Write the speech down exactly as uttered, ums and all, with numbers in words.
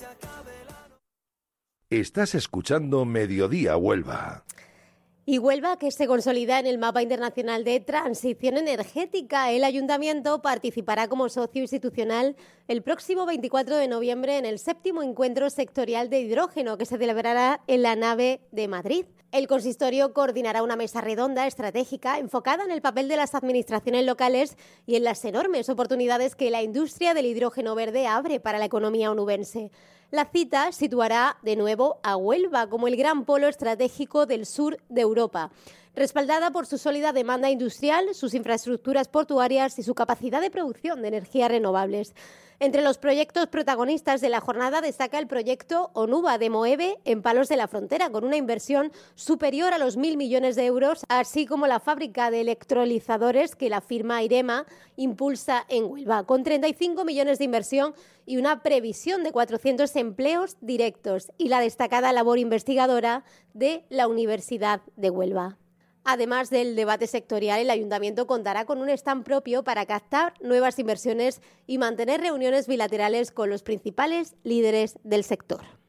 Estás escuchando Mediodía Huelva. Y Huelva, que se consolida en el mapa internacional de transición energética. El Ayuntamiento participará como socio institucional el próximo veinticuatro de noviembre en el séptimo encuentro sectorial de hidrógeno que se celebrará en la nave de Madrid. El consistorio coordinará una mesa redonda estratégica enfocada en el papel de las administraciones locales y en las enormes oportunidades que la industria del hidrógeno verde abre para la economía onubense. La cita situará de nuevo a Huelva como el gran polo estratégico del sur de Europa, respaldada por su sólida demanda industrial, sus infraestructuras portuarias y su capacidad de producción de energías renovables. Entre los proyectos protagonistas de la jornada destaca el proyecto Onuba de Moeve en Palos de la Frontera, con una inversión superior a los mil millones de euros, así como la fábrica de electrolizadores que la firma Irema impulsa en Huelva, con treinta y cinco millones de inversión y una previsión de cuatrocientos empleos directos, y la destacada labor investigadora de la Universidad de Huelva. Además del debate sectorial, el Ayuntamiento contará con un stand propio para captar nuevas inversiones y mantener reuniones bilaterales con los principales líderes del sector.